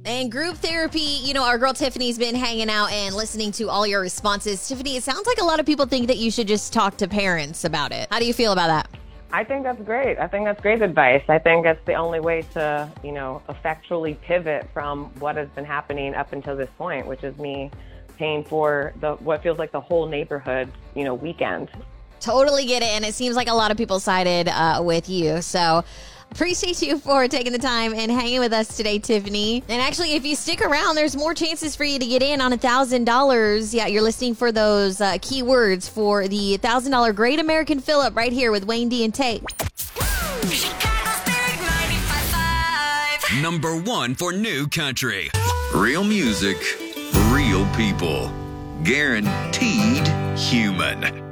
And group therapy, our girl Tiffany's been hanging out and listening to all your responses. Tiffany, it sounds like a lot of people think that you should just talk to parents about it. How do you feel about that? I think that's great. I think that's great advice. I think that's the only way to, effectually pivot from what has been happening up until this point, which is me paying for what feels like the whole neighborhood, weekend. Totally get it. And it seems like a lot of people sided with you. So appreciate you for taking the time and hanging with us today, Tiffany. And actually, if you stick around, there's more chances for you to get in on $1,000. Yeah, you're listening for those keywords for the $1,000 Great American Fill-Up right here with Wayne D and Tate. Chicago's Big 95.5. Number 1 for New Country. Real music, real people. Guaranteed human.